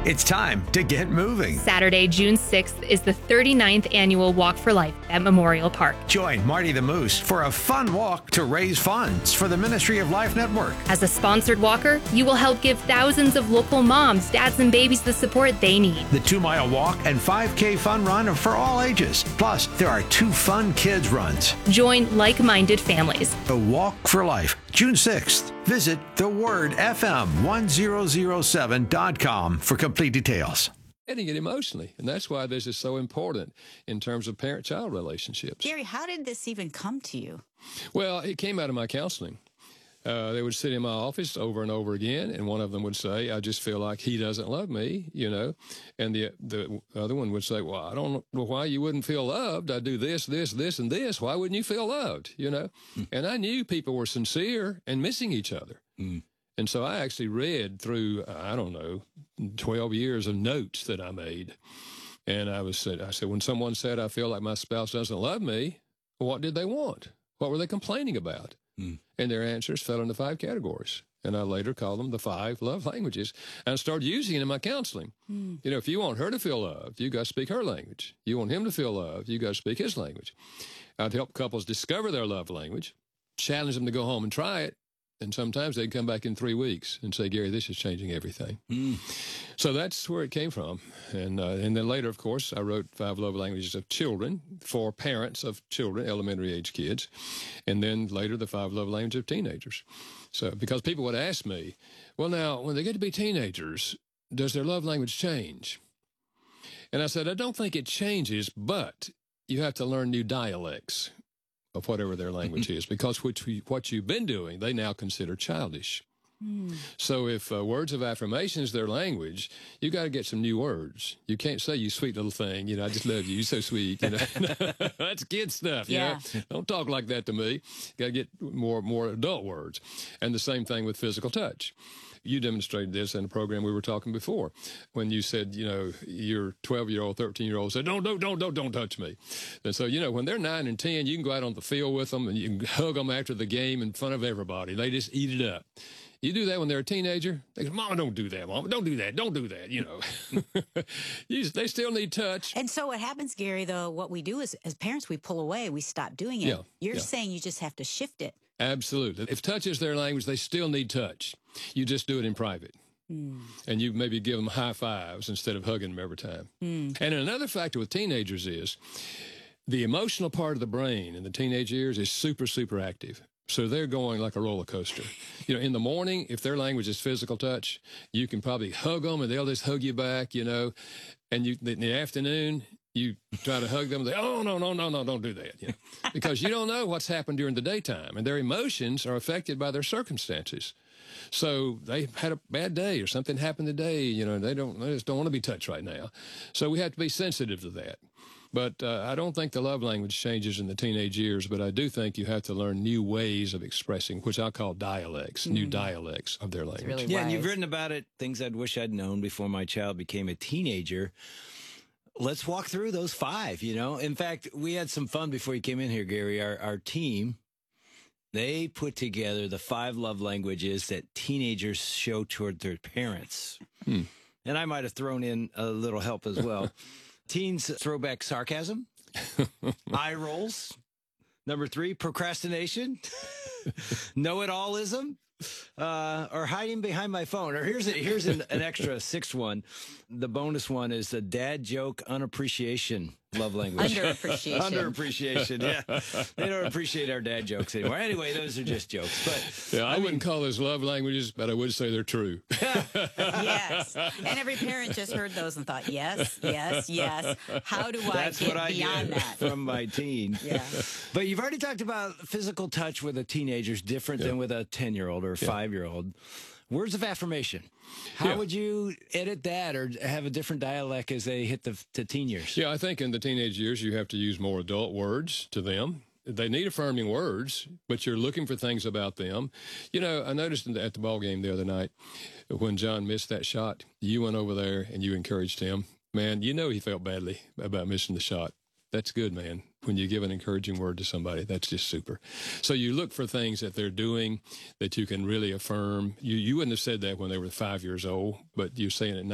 It's time to get moving. Saturday, June 6th is the 39th annual Walk for Life at Memorial Park. Join Marty the Moose for a fun walk to raise funds for the Ministry of Life Network. As a sponsored walker, you will help give thousands of local moms, dads, and babies the support they need. The 2-mile walk and 5K fun run are for all ages. Plus, there are 2 fun kids runs. Join like-minded families. The Walk for Life, June 6th. Visit thewordfm1007.com for complete details. Getting it emotionally, and that's why this is so important in terms of parent-child relationships. Gary, how did this even come to you? Well, it came out of my counseling. They would sit in my office over and over again, and one of them would say, I just feel like he doesn't love me, and the other one would say, well, I don't know why you wouldn't feel loved. I do this, this, this, and this. Why wouldn't you feel loved, And I knew people were sincere and missing each other. And so I actually read through, 12 years of notes that I made. And I said, when someone said, I feel like my spouse doesn't love me, what did they want? What were they complaining about? And their answers fell into 5 categories. And I later called them the 5 love languages. And I started using it in my counseling. If you want her to feel loved, you got to speak her language. You want him to feel loved, you got to speak his language. I'd help couples discover their love language, challenge them to go home and try it. And sometimes they'd come back in 3 weeks and say, Gary, this is changing everything. So that's where it came from. And then later, of course, I wrote 5 love languages of children for parents of children, elementary age kids. And then later, the 5 love languages of teenagers. So because people would ask me, well, now, when they get to be teenagers, does their love language change? And I said, I don't think it changes, but you have to learn new dialects of whatever their language is, because what you've been doing, they now consider childish. So if words of affirmation is their language, you got to get some new words. You can't say, you sweet little thing, I just love you, you're so sweet. That's kid stuff, Don't talk like that to me. Got to get more adult words. And the same thing with physical touch. You demonstrated this in a program we were talking before when you said, your 12-year-old, 13-year-old said, don't touch me. And so, when they're 9 and 10, you can go out on the field with them and you can hug them after the game in front of everybody. They just eat it up. You do that when they're a teenager, they go, Mama, don't do that, Mama. Don't do that. Don't do that, They still need touch. And so what happens, Gary, though, what we do is, as parents, we pull away. We stop doing it. You're saying you just have to shift it. Absolutely. If touch is their language, they still need touch. You just do it in private. And you maybe give them high fives instead of hugging them every time. And another factor with teenagers is the emotional part of the brain in the teenage years is super, super active. So they're going like a roller coaster. In the morning, if their language is physical touch, you can probably hug them and they'll just hug you back, And in the afternoon, you try to hug them, and they, oh, no, don't do that. Because you don't know what's happened during the daytime, and their emotions are affected by their circumstances. So they had a bad day or something happened today, they just don't want to be touched right now. So we have to be sensitive to that. But I don't think the love language changes in the teenage years, but I do think you have to learn new ways of expressing, which I call dialects, new dialects of their language. Really and you've written about it, things I'd wish I'd known before my child became a teenager. Let's walk through those 5, In fact, we had some fun before you came in here, Gary. Our team, they put together the 5 love languages that teenagers show toward their parents. And I might have thrown in a little help as well. Teens throw back sarcasm, eye rolls. Number 3, procrastination, know-it-allism, or hiding behind my phone. Or here's an extra 6th one. The bonus one is the dad joke unappreciation love language. Underappreciation, yeah. They don't appreciate our dad jokes anymore. Anyway, those are just jokes. But I wouldn't call those love languages, but I would say they're true. Yes. And every parent just heard those and thought, yes. How do I get beyond that? From my teen. Yeah. But you've already talked about physical touch with a teenager is different than with a 10-year-old or a 5-year-old. Words of affirmation. How would you edit that or have a different dialect as they hit the teen years? Yeah, I think in the teenage years you have to use more adult words to them. They need affirming words, but you're looking for things about them. I noticed at the ball game the other night when John missed that shot, you went over there and you encouraged him. Man, he felt badly about missing the shot. That's good, man. When you give an encouraging word to somebody, that's just super. So you look for things that they're doing that you can really affirm. You wouldn't have said that when they were 5 years old, but you're saying it now.